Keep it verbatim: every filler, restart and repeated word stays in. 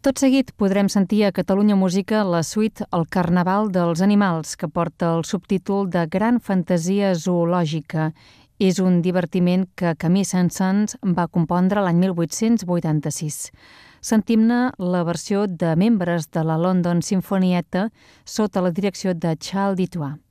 Tot seguit podrem sentir a Catalunya Música la suite El Carnaval dels Animals, que porta el subtítol de Gran Fantasia Zoològica. És un divertiment que Camille Saint-Saëns va compondre l'any mil vuit-cents vuitanta-sis. Sentim-ne la versió de membres de la London Sinfonietta sota la direcció de Charles Ditois.